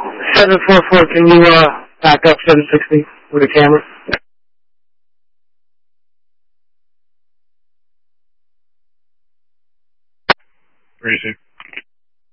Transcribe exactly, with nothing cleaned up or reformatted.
seven four four, can you uh, back up seven sixty with a camera? Where is he?